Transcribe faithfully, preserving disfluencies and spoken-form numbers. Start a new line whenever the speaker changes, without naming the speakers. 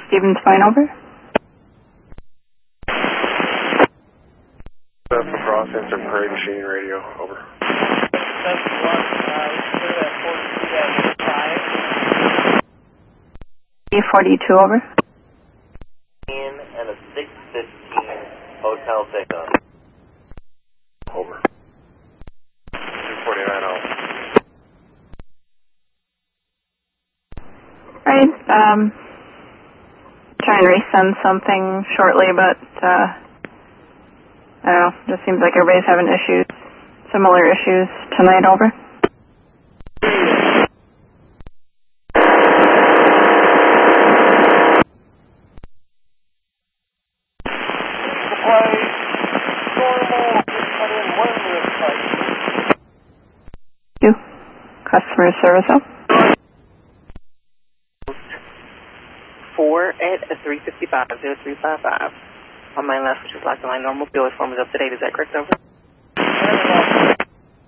Stevens Fine, over.
That's the cross answer parade machine radio, over.
That's one, uh, clear that forty-two five.
E forty-two, over.
And a six fifteen hotel pickup.
Over. two forty-nine out.
Alright, um, try and resend something shortly, but, uh, I don't know, just seems like everybody's having issues, similar issues tonight, over. You, customer service up.
Four at three fifty-five, zero three five five. On my left, which is locked on my normal bill form is up to date. Is that correct, over?